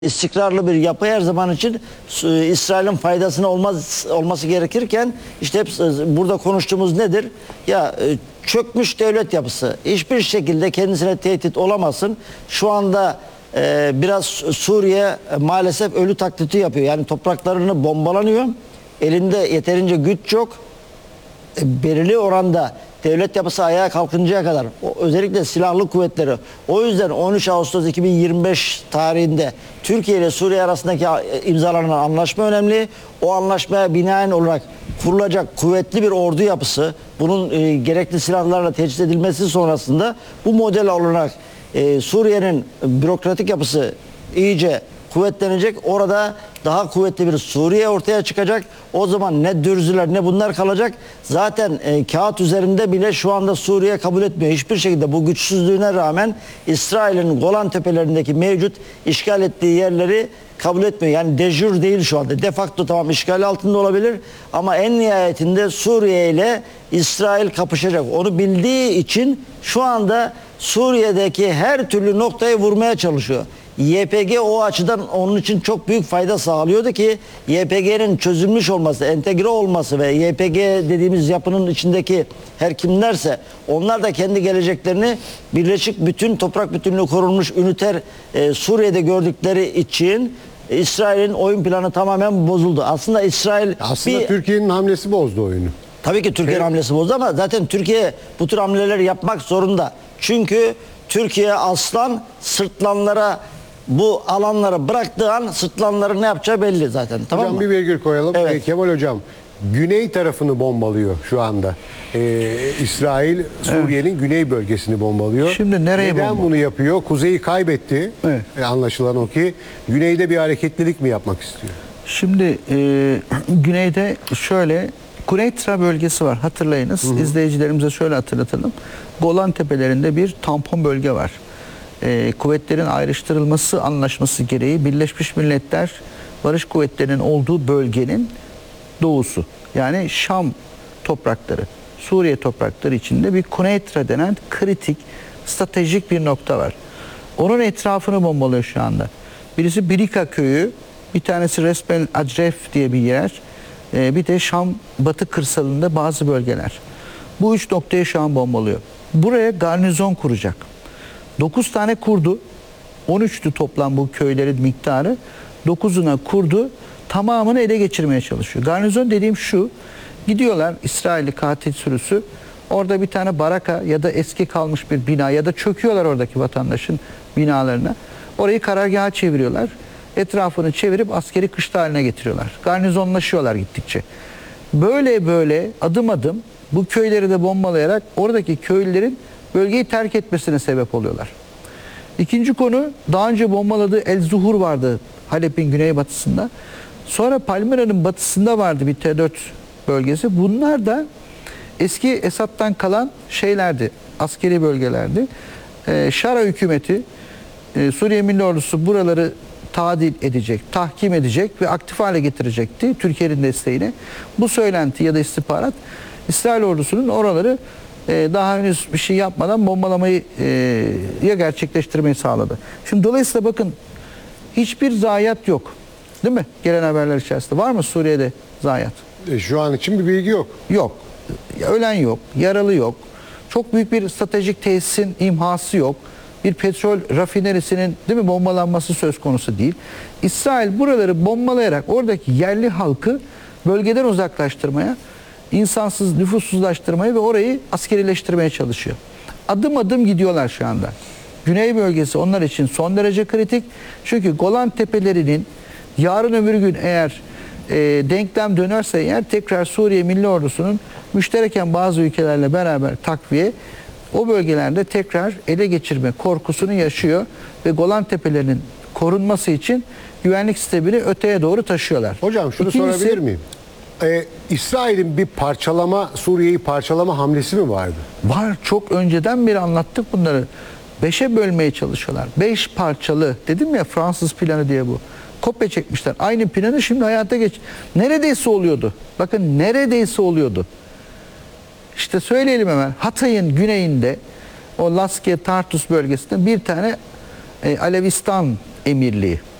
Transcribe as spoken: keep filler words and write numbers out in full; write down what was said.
İstikrarlı bir yapı her zaman için İsrail'in faydasına olmaz olması gerekirken işte hep burada konuştuğumuz nedir? Ya çökmüş devlet yapısı hiçbir şekilde kendisine tehdit olamasın. Şu anda e, biraz Suriye maalesef ölü taklidi yapıyor. Yani topraklarını bombalanıyor. Elinde yeterince güç yok. E, belirli oranda devlet yapısı ayağa kalkıncaya kadar o, özellikle silahlı kuvvetleri, o yüzden on üç Ağustos iki bin yirmi beş tarihinde Türkiye ile Suriye arasındaki imzalanan anlaşma önemli. O anlaşmaya binaen olarak kurulacak kuvvetli bir ordu yapısı, bunun e, gerekli silahlarla teçhiz edilmesi sonrasında bu model olarak e, Suriye'nin bürokratik yapısı iyice kuvvetlenecek. Orada daha kuvvetli bir Suriye ortaya çıkacak. O zaman ne dürzüler ne bunlar kalacak. Zaten e, kağıt üzerinde bile şu anda Suriye kabul etmiyor. Hiçbir şekilde bu güçsüzlüğüne rağmen İsrail'in Golan Tepelerindeki mevcut işgal ettiği yerleri kabul etmiyor. Yani de jure değil şu anda. De facto tamam işgal altında olabilir ama en nihayetinde Suriye ile İsrail kapışacak. Onu bildiği için şu anda Suriye'deki her türlü noktayı vurmaya çalışıyor. Y P G o açıdan onun için çok büyük fayda sağlıyordu ki Y P G'nin çözülmüş olması, entegre olması ve Y P G dediğimiz yapının içindeki her kimlerse onlar da kendi geleceklerini birleşik bütün toprak bütünlüğü korunmuş üniter e, Suriye'de gördükleri için e, İsrail'in oyun planı tamamen bozuldu. Aslında İsrail aslında bir, Türkiye'nin hamlesi bozdu oyunu. Tabii ki Türkiye'nin evet. hamlesi bozdu ama zaten Türkiye bu tür hamleleri yapmak zorunda. Çünkü Türkiye aslan sırtlanlara bu alanları bıraktığı an sırtlanların ne yapacağı belli zaten. Tamam hocam mı? Bir virgül koyalım. Evet. Ee, Kemal hocam, güney tarafını bombalıyor şu anda. Ee, İsrail Suriye'nin evet. güney bölgesini bombalıyor. Şimdi nereye Neden bomba? bunu yapıyor? Kuzeyi kaybetti. Evet. Ee, anlaşılan o ki güneyde bir hareketlilik mi yapmak istiyor? Şimdi e, güneyde şöyle Kureytra bölgesi var, hatırlayınız. Hı hı. İzleyicilerimize şöyle hatırlatalım. Golan Tepelerinde bir tampon bölge var. E, kuvvetlerin ayrıştırılması anlaşması gereği Birleşmiş Milletler Barış Kuvvetleri'nin olduğu bölgenin doğusu. Yani Şam toprakları, Suriye toprakları içinde bir Kureytra denen kritik, stratejik bir nokta var. Onun etrafını bombalıyor şu anda. Birisi Birika köyü, bir tanesi Resmen Acref diye bir yer, e, bir de Şam batı kırsalında bazı bölgeler. Bu üç noktayı şu an bombalıyor. Buraya garnizon kuracak. dokuz tane kurdu. on üçtü toplam bu köylerin miktarı. dokuzuna kurdu. Tamamını ele geçirmeye çalışıyor. Garnizon dediğim şu. Gidiyorlar İsrailli katil sürüsü. Orada bir tane baraka ya da eski kalmış bir bina ya da çöküyorlar oradaki vatandaşın binalarına. Orayı karargaha çeviriyorlar. Etrafını çevirip askeri kışla haline getiriyorlar. Garnizonlaşıyorlar gittikçe. Böyle böyle adım adım bu köyleri de bombalayarak oradaki köylülerin bölgeyi terk etmesine sebep oluyorlar. İkinci konu, daha önce bombaladığı El Zuhur vardı Halep'in güneybatısında. Sonra Palmira'nın batısında vardı bir T dört bölgesi. Bunlar da eski Esad'dan kalan şeylerdi, askeri bölgelerdi. Ee, Şara hükümeti, e, Suriye Milli Ordusu buraları tadil edecek, tahkim edecek ve aktif hale getirecekti Türkiye'nin desteğiyle. Bu söylenti ya da istihbarat İsrail ordusunun oraları e, daha henüz bir şey yapmadan bombalamayı e, ya gerçekleştirmeyi sağladı. Şimdi dolayısıyla bakın hiçbir zayiat yok. Değil mi? Gelen haberler içerisinde. Var mı Suriye'de zayiat? E, şu an için bir bilgi yok. Yok. Ölen yok. Yaralı yok. Çok büyük bir stratejik tesisin imhası yok. Bir petrol rafinerisinin değil mi bombalanması söz konusu değil. İsrail buraları bombalayarak oradaki yerli halkı bölgeden uzaklaştırmaya, insansız, nüfussuzlaştırmaya ve orayı askerileştirmeye çalışıyor. Adım adım gidiyorlar şu anda. Güney bölgesi onlar için son derece kritik. Çünkü Golan Tepelerinin yarın öbür gün eğer e, denklem dönerse eğer tekrar Suriye Milli Ordusu'nun müştereken bazı ülkelerle beraber takviye o bölgelerde tekrar ele geçirme korkusunu yaşıyor ve Golan Tepelerinin korunması için güvenlik sistemini öteye doğru taşıyorlar. Hocam şunu İkincisi, sorabilir miyim? Ee, İsrail'in bir parçalama, Suriye'yi parçalama hamlesi mi vardı? Var. Çok önceden beri anlattık bunları. Beşe bölmeye çalışıyorlar. Beş parçalı. Dedim ya Fransız planı diye bu. Kopya çekmişler. Aynı planı şimdi hayata geç. Neredeyse oluyordu. Bakın neredeyse oluyordu. İşte söyleyelim hemen. Hatay'ın güneyinde o Laskiye Tartus bölgesinde bir tane e, Alevistan emirliği